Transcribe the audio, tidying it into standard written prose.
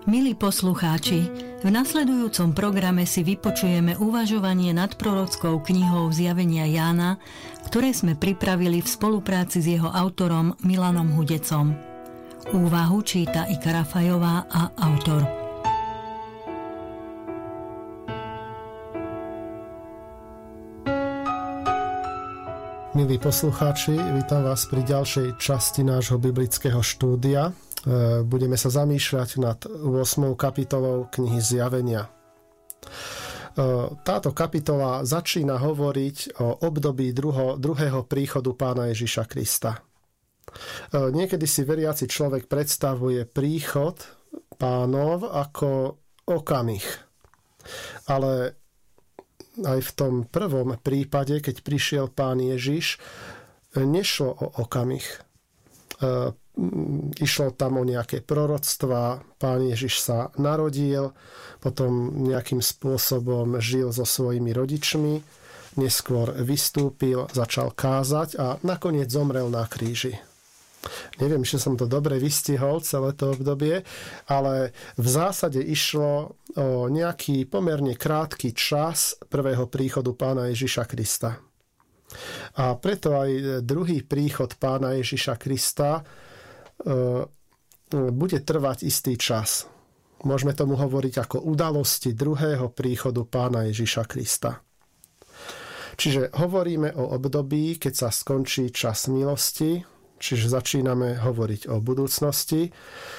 Milí poslucháči, v nasledujúcom programe si vypočujeme uvažovanie nad prorockou knihou Zjavenia Jána, ktoré sme pripravili v spolupráci s jeho autorom Milanom Hudecom. Úvahu číta Ika Rafajová a autor. Milí poslucháči, vítam vás pri ďalšej časti nášho biblického štúdia. Budeme sa zamýšľať nad 8. kapitolou knihy Zjavenia. Táto kapitola začína hovoriť o období druhého príchodu Pána Ježiša Krista. Niekedy si veriaci človek predstavuje príchod Pánov ako okamih. Ale aj v tom prvom prípade, keď prišiel Pán Ježiš, nešlo o okamih. Išlo tam o nejaké proroctvá, Pán Ježiš sa narodil, potom nejakým spôsobom žil so svojimi rodičmi, neskôr vystúpil, začal kázať a nakoniec zomrel na kríži. Neviem, či som to dobre vystihol celé to obdobie, ale v zásade išlo o nejaký pomerne krátky čas prvého príchodu Pána Ježiša Krista. A preto aj druhý príchod Pána Ježiša Krista bude trvať istý čas. Môžeme tomu hovoriť ako udalosti druhého príchodu Pána Ježiša Krista. Čiže hovoríme o období, keď sa skončí čas milosti, čiže začíname hovoriť o budúcnosti.